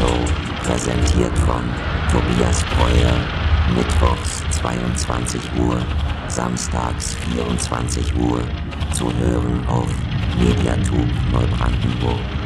Show, präsentiert von Tobias Breuer, mittwochs 22 Uhr, samstags 24 Uhr, zu hören auf Mediathek Neubrandenburg.